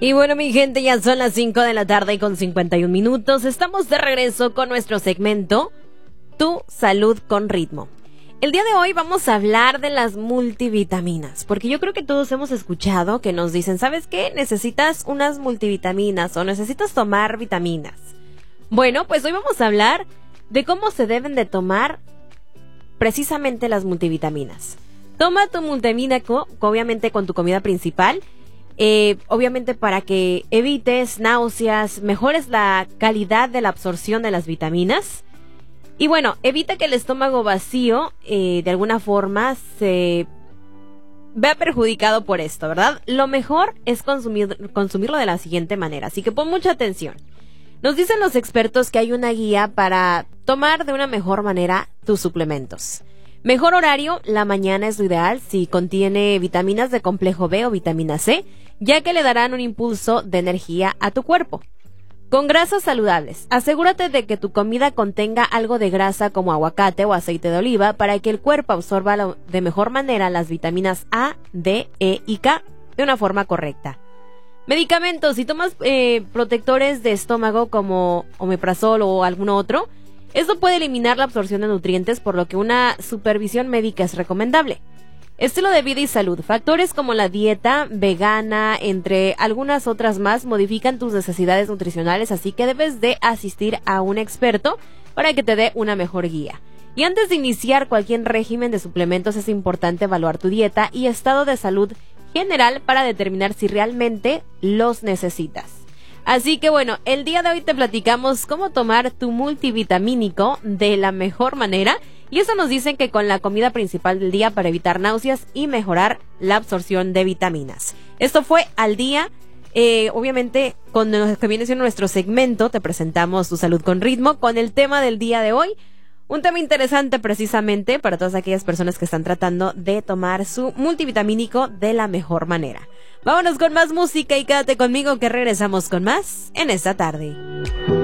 Y bueno, mi gente, ya son las 5 de la tarde y con 51 minutos. Estamos de regreso con nuestro segmento Tu Salud con Ritmo. El día de hoy vamos a hablar de las multivitaminas, porque yo creo que todos hemos escuchado que nos dicen, ¿sabes qué? Necesitas unas multivitaminas o necesitas tomar vitaminas. Bueno, pues hoy vamos a hablar de cómo se deben de tomar precisamente las multivitaminas. Toma tu multivitamínico, obviamente con tu comida principal, obviamente para que evites náuseas, mejores la calidad de la absorción de las vitaminas. Y bueno, evita que el estómago vacío de alguna forma se vea perjudicado por esto, ¿verdad? Lo mejor es consumirlo de la siguiente manera, así que pon mucha atención. Nos dicen los expertos que hay una guía para tomar de una mejor manera tus suplementos. Mejor horario, la mañana es lo ideal si contiene vitaminas de complejo B o vitamina C, ya que le darán un impulso de energía a tu cuerpo. Con grasas saludables, asegúrate de que tu comida contenga algo de grasa como aguacate o aceite de oliva para que el cuerpo absorba de mejor manera las vitaminas A, D, E y K de una forma correcta. Medicamentos, si tomas protectores de estómago como omeprazol o algún otro, esto puede eliminar la absorción de nutrientes, por lo que una supervisión médica es recomendable. Estilo de vida y salud. Factores como la dieta vegana, entre algunas otras más, modifican tus necesidades nutricionales, así que debes de asistir a un experto para que te dé una mejor guía. Y antes de iniciar cualquier régimen de suplementos es importante evaluar tu dieta y estado de salud general para determinar si realmente los necesitas. Así que bueno, el día de hoy te platicamos cómo tomar tu multivitamínico de la mejor manera. Y eso nos dicen que con la comida principal del día para evitar náuseas y mejorar la absorción de vitaminas. Esto fue Al Día. Obviamente, con lo que viene siendo nuestro segmento, te presentamos Tu Salud con Ritmo con el tema del día de hoy. Un tema interesante precisamente para todas aquellas personas que están tratando de tomar su multivitamínico de la mejor manera. Vámonos con más música y quédate conmigo que regresamos con más en esta tarde.